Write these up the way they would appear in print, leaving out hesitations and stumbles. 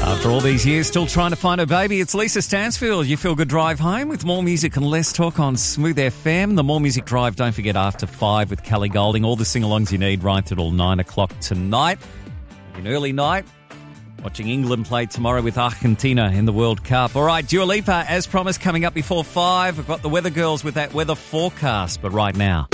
After all these years, still trying to find a baby, it's Lisa Stansfield. You feel good drive home with more music and less talk on Smooth FM. The More Music Drive, don't forget, after 5 with Kelly Golding. All the sing-alongs you need right till 9 o'clock tonight. An early night, watching England play tomorrow with Argentina in the World Cup. All right, Dua Lipa, as promised, coming up before 5. I've got the weather girls with that weather forecast, but right now.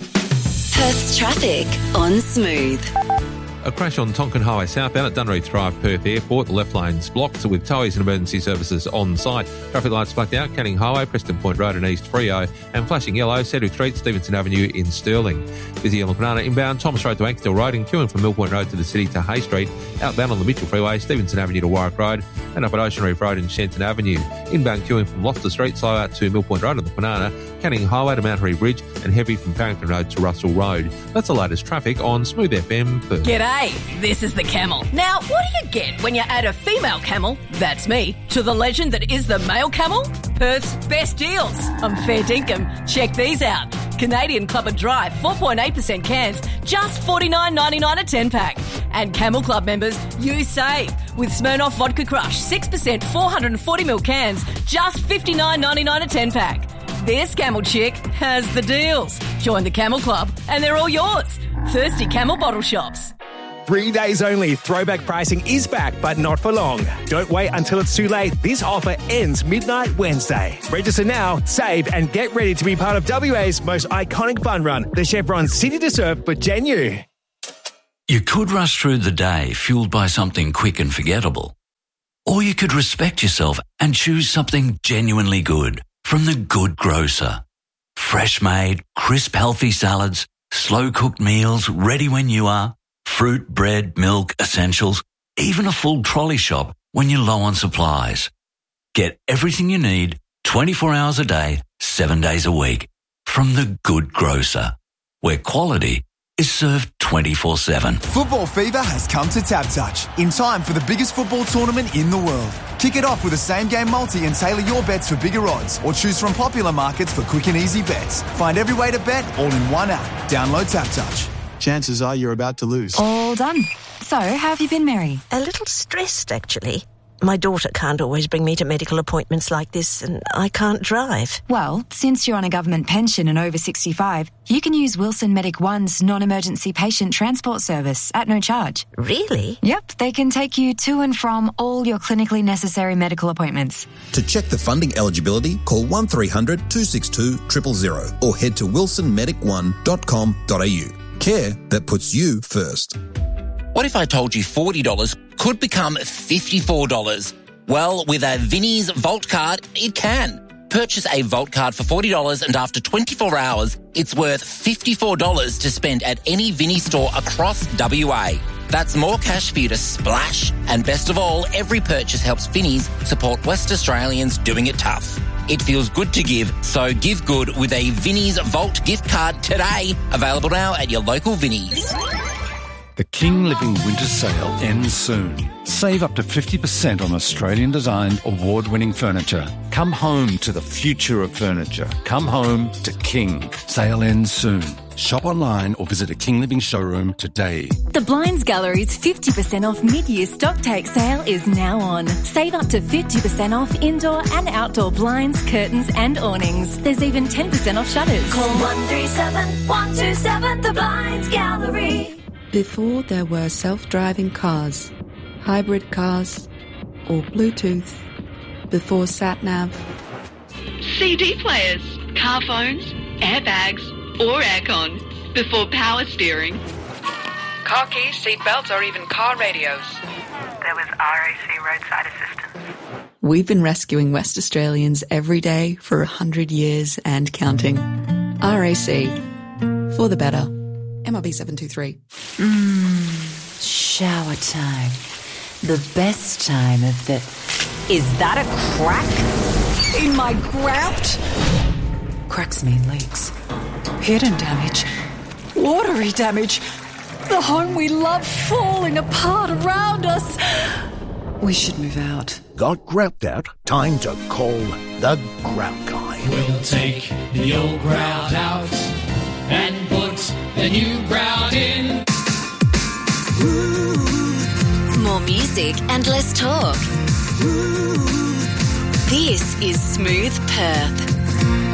Perth's traffic on Smooth. A crash on Tonkin Highway southbound at Dunreath Drive, Perth Airport. The left lane's blocked with towies and emergency services on site. Traffic lights blacked out, Canning Highway, Preston Point Road and East Freo, and flashing yellow, Cedric Street, Stevenson Avenue in Stirling. Busy on Banana inbound, Thomas Road to Anksdale Road and queuing from Mill Point Road to the city to Hay Street. Outbound on the Mitchell Freeway, Stevenson Avenue to Warwick Road, and up at Ocean Reef Road and Shenton Avenue. Inbound queuing from Loftus Street, slow out to Mill Point Road on the Banana, Canning Highway to Mount Harry Bridge, and heavy from Farrington Road to Russell Road. That's the latest traffic on Smooth FM Perth. G'day, this is the Camel. Now, what do you get when you add a female camel, that's me, to the legend that is the male camel? Perth's best deals. I'm fair dinkum. Check these out. Canadian Club and Dry, 4.8% cans, just $49.99 a 10-pack. And Camel Club members, you save with Smirnoff Vodka Crush, 6%, 440ml cans, just $59.99 a 10-pack. This Camel chick has the deals. Join the Camel Club and they're all yours. Thirsty Camel bottle shops. 3 days only. Throwback pricing is back, but not for long. Don't wait until it's too late. This offer ends midnight Wednesday. Register now, save, and get ready to be part of WA's most iconic fun run, the Chevron City to Surf for Genu. You could rush through the day fueled by something quick and forgettable. Or you could respect yourself and choose something genuinely good from The Good Grocer. Fresh-made, crisp, healthy salads, slow-cooked meals ready when you are, fruit, bread, milk, essentials, even a full trolley shop when you're low on supplies. Get everything you need 24 hours a day, 7 days a week from The Good Grocer, where quality is served 24/7. Football fever has come to TABtouch in time for the biggest football tournament in the world. Kick it off with a same-game multi and tailor your bets for bigger odds or choose from popular markets for quick and easy bets. Find every way to bet all in one app. Download TABtouch. Chances are you're about to lose. All done. So, how have you been, Mary? A little stressed, actually. My daughter can't always bring me to medical appointments like this, and I can't drive. Well, since you're on a government pension and over 65, you can use Wilson Medic One's non-emergency patient transport service at no charge. Really? Yep, they can take you to and from all your clinically necessary medical appointments. To check the funding eligibility, call 1300 262 000 or head to wilsonmedic1.com.au. Care that puts you first. What if I told you $40 could become $54? Well, with a Vinnie's Vault card, it can. Purchase a Vault card for $40 and after 24 hours, it's worth $54 to spend at any Vinnie store across WA. That's more cash for you to splash. And best of all, every purchase helps Vinnie's support West Australians doing it tough. It feels good to give, so give good with a Vinnie's Vault gift card today. Available now at your local Vinnie's. The King Living Winter Sale ends soon. Save up to 50% on Australian-designed, award-winning furniture. Come home to the future of furniture. Come home to King. Sale ends soon. Shop online or visit a King Living showroom today. The Blinds Gallery's 50% off mid-year stock take sale is now on. Save up to 50% off indoor and outdoor blinds, curtains and awnings. There's even 10% off shutters. Call 137 127 The Blinds Gallery. Before there were self-driving cars, hybrid cars, or Bluetooth, before sat-nav, CD players, car phones, airbags, or aircon, before power steering, car keys, seat belts, or even car radios. There was RAC roadside assistance. we've been rescuing West Australians every day for 100 years and counting. RAC, for the better. MRB 723. Shower time. The best time of the... Is that a crack in my grout? Cracks mean leaks. Hidden damage. Watery damage. The home we love falling apart around us. We should move out. Got grout out? Time to call the Grout Guy. We'll take the old grout out and put the new grout in. Smooth. more music and less talk. This is Smooth Perth.